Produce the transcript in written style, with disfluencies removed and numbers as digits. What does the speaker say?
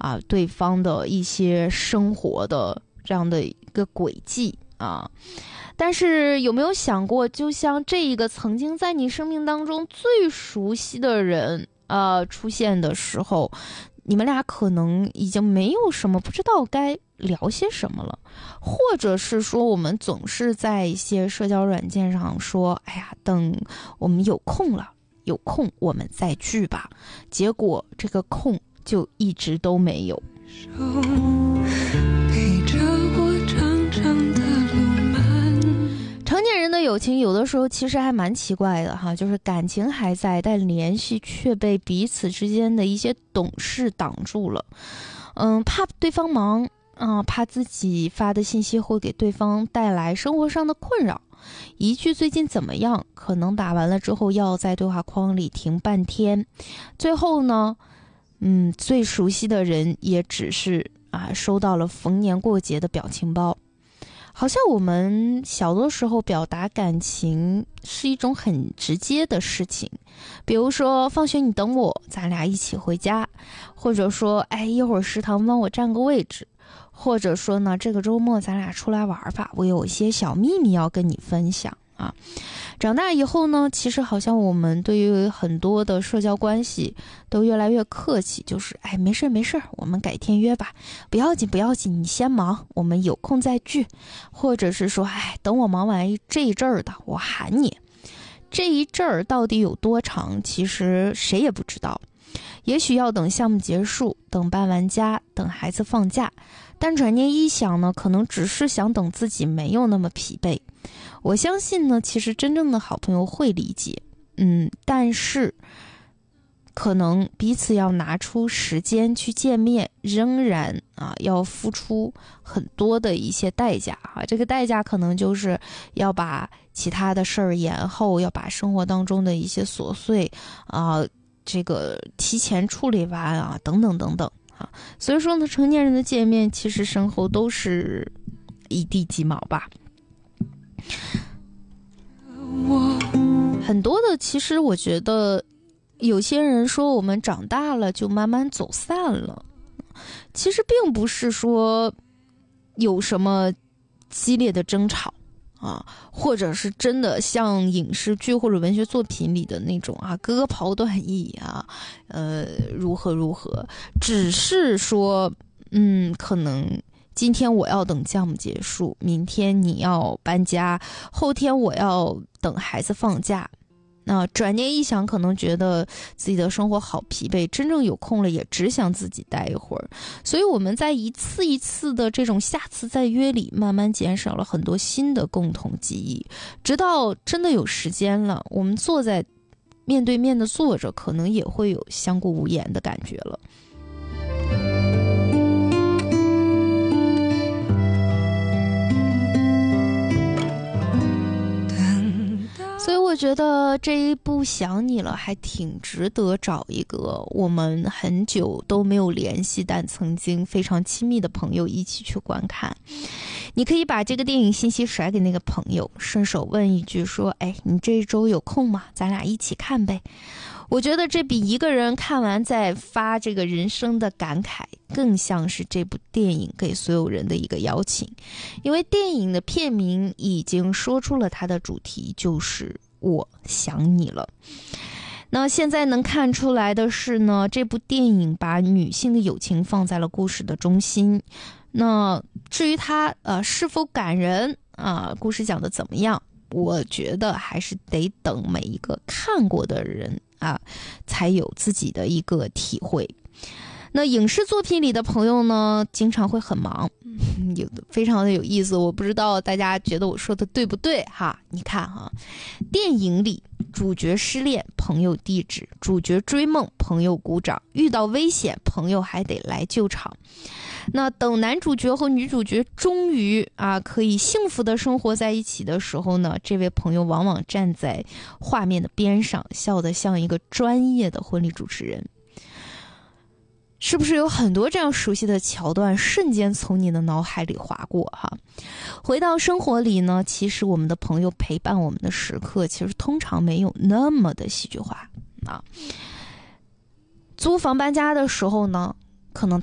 对方的一些生活的这样的一个轨迹啊。但是有没有想过，就像这一个曾经在你生命当中最熟悉的人出现的时候，你们俩可能已经没有什么不知道该聊些什么了，或者是说我们总是在一些社交软件上说，哎呀，等我们有空我们再聚吧，结果这个空就一直都没有。成年人的友情有的时候其实还蛮奇怪的哈，就是感情还在，但联系却被彼此之间的一些懂事挡住了。怕对方忙怕自己发的信息会给对方带来生活上的困扰，一句最近怎么样，可能打完了之后要在对话框里停半天，最后呢最熟悉的人也只是收到了逢年过节的表情包。好像我们小的时候表达感情是一种很直接的事情，比如说放学你等我，咱俩一起回家，或者说一会儿食堂帮我占个位置，或者说呢这个周末咱俩出来玩吧，我有一些小秘密要跟你分享啊。长大以后呢，其实好像我们对于很多的社交关系都越来越客气，就是没事我们改天约吧，不要紧你先忙，我们有空再聚，或者是说等我忙完这一阵儿的我喊你。这一阵儿到底有多长，其实谁也不知道，也许要等项目结束，等搬完家，等孩子放假，但转念一想呢，可能只是想等自己没有那么疲惫。我相信呢，其实真正的好朋友会理解，但是可能彼此要拿出时间去见面，仍然要付出很多的一些代价这个代价可能就是要把其他的事儿延后，要把生活当中的一些琐碎这个提前处理完等等等等所以说呢，成年人的见面其实身后都是一地鸡毛吧。很多的，其实我觉得有些人说我们长大了就慢慢走散了，其实并不是说有什么激烈的争吵或者是真的像影视剧或者文学作品里的那种割袍断义如何，只是说可能今天我要等项目结束，明天你要搬家，后天我要等孩子放假。那转念一想，可能觉得自己的生活好疲惫，真正有空了也只想自己待一会儿。所以我们在一次一次的这种下次再约里，慢慢减少了很多新的共同记忆，直到真的有时间了，我们坐在面对面的坐着，可能也会有相顾无言的感觉了。所以我觉得这一部想你了还挺值得找一个我们很久都没有联系但曾经非常亲密的朋友一起去观看。你可以把这个电影信息甩给那个朋友，顺手问一句说你这一周有空吗？咱俩一起看呗。我觉得这比一个人看完再发这个人生的感慨更像是这部电影给所有人的一个邀请，因为电影的片名已经说出了它的主题，就是我想你了。那现在能看出来的是呢，这部电影把女性的友情放在了故事的中心。那至于它是否感人故事讲的怎么样，我觉得还是得等每一个看过的人才有自己的一个体会。那影视作品里的朋友呢，经常会很忙，非常的有意思。我不知道大家觉得我说的对不对你看电影里主角失恋，朋友递纸；主角追梦，朋友鼓掌；遇到危险，朋友还得来救场。那等男主角和女主角终于可以幸福的生活在一起的时候呢，这位朋友往往站在画面的边上，笑得像一个专业的婚礼主持人。是不是有很多这样熟悉的桥段瞬间从你的脑海里划过回到生活里呢，其实我们的朋友陪伴我们的时刻其实通常没有那么的戏剧化租房搬家的时候呢，可能